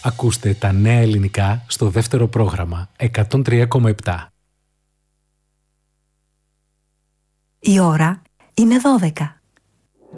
Ακούστε τα νέα ελληνικά στο δεύτερο πρόγραμμα 103,7. Η ώρα είναι 12.